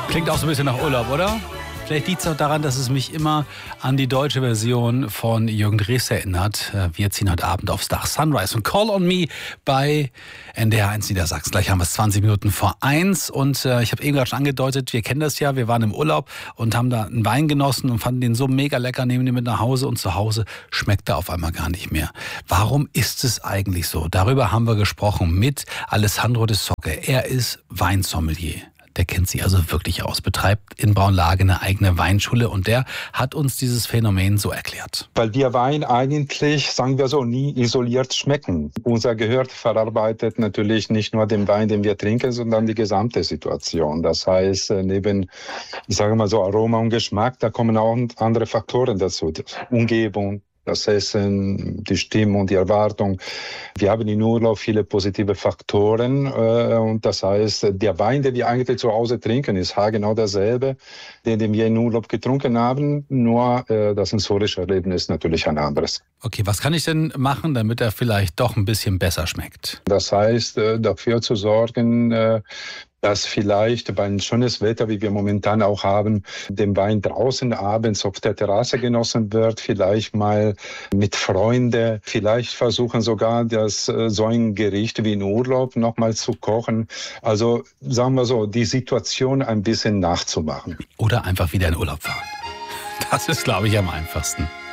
Klingt auch so ein bisschen nach Urlaub, oder? Vielleicht liegt es auch daran, dass es mich immer an die deutsche Version von Jürgen Drews erinnert. Wir ziehen heute Abend aufs Dach. Sunrise und Call on Me bei NDR 1 Niedersachsen. Gleich haben wir es 20 Minuten vor 1. Und ich habe eben gerade schon angedeutet, wir kennen das ja. Wir waren im Urlaub und haben da einen Wein genossen und fanden den so mega lecker, nehmen den mit nach Hause und zu Hause schmeckt er auf einmal gar nicht mehr. Warum ist es eigentlich so? Darüber haben wir gesprochen mit Alessandro de Socche. Er ist Weinsommelier. Der kennt sich also wirklich aus, betreibt in Braunlage eine eigene Weinschule und der hat uns dieses Phänomen so erklärt. Weil wir Wein eigentlich, sagen wir so, nie isoliert schmecken. Unser Gehör verarbeitet natürlich nicht nur den Wein, den wir trinken, sondern die gesamte Situation. Das heißt, neben, ich sage mal so, Aroma und Geschmack, da kommen auch andere Faktoren dazu. Die Umgebung, das Essen, die Stimmung, die Erwartung. Wir haben in Urlaub viele positive Faktoren und das heißt, der Wein, den wir eigentlich zu Hause trinken, ist genau derselbe, den wir in Urlaub getrunken haben, nur das sensorische Erlebnis natürlich ein anderes. Okay, was kann ich denn machen, damit er vielleicht doch ein bisschen besser schmeckt? Das heißt, dafür zu sorgen, dass vielleicht bei einem schönes Wetter, wie wir momentan auch haben, den Wein draußen abends auf der Terrasse genossen wird, vielleicht mal mit Freunden, vielleicht versuchen sogar so ein Gericht wie in Urlaub nochmal zu kochen. Also sagen wir so, die Situation ein bisschen nachzumachen. Oder einfach wieder in Urlaub fahren. Das ist, glaube ich, am einfachsten.